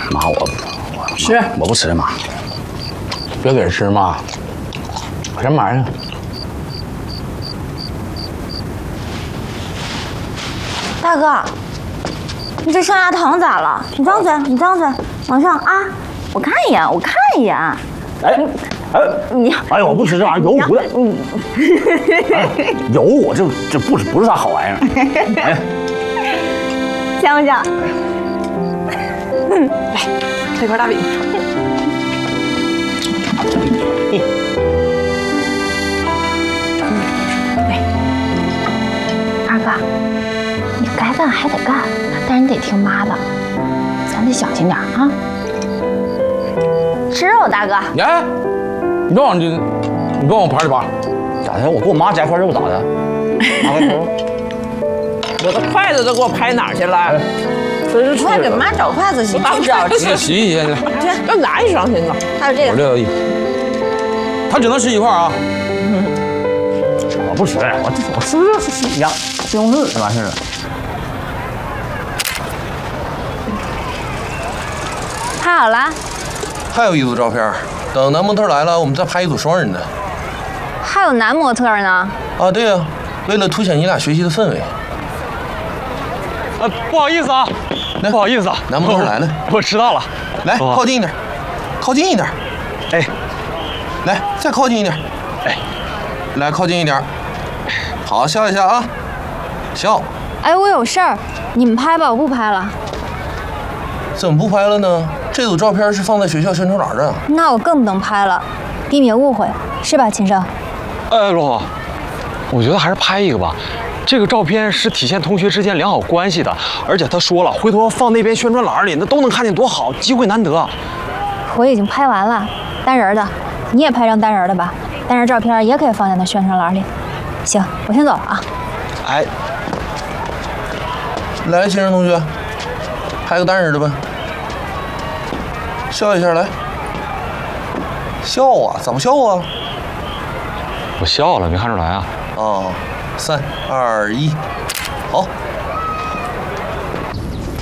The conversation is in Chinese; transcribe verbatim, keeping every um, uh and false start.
妈，我我吃， 我不吃，妈。 别给吃妈，什么玩意儿？ 大哥，你这上牙疼咋了？你张嘴，你张嘴，往上啊！我看一眼，我看一眼。 哎，哎， 你， 哎呀，我不吃这玩意儿，油糊的。 嗯， 哎、油我这这不是不是啥好玩意儿。哎， 香不香？ 嗯，来，这块大饼。 二哥，你该干还得干，但是你得听妈的，咱得小心点啊。吃肉，大哥。 哎，你别往这，你别往盘里扒。 咋的？我给我妈夹块肉咋的？拿块肉。 我的筷子都给我拍哪儿去了？ 哎、 真是快给妈找筷子，妈不知道吃。 洗一洗去。 要哪一双心呢？ 还有这个。 我这个，他只能吃一块啊。 我不吃，我我吃是呀，西红柿完事了。 拍好了。 还有一组照片，等男模特来了，我们再拍一组双人的。 还有男模特呢？ 啊，对呀、啊，为了凸显你俩学习的氛围。 啊，不好意思啊，不好意思啊， 男模特来了， 我迟到了。 来，靠近一点，靠近一点。 哎， 来，再靠近一点。 哎， 来，靠近一点。好，笑一下啊，笑。 哎，我有事儿，你们拍吧，我不拍了。 怎么不拍了呢？这组照片是放在学校宣传栏的。 那我更不能拍了，避免误会，是吧，秦生？ 呃，罗总，我觉得还是拍一个吧。这个照片是体现同学之间良好关系的，而且他说了，回头放那边宣传栏里，那都能看见，多好，机会难得。 我已经拍完了，单人的，你也拍张单人的吧，单人照片也可以放在那宣传栏里。行，我先走了啊。 哎， 来，秦生同学，拍个单人的吧。笑一下，来。笑啊？咋不笑啊？ 我笑了，没看出来啊。 哦，三二一，好，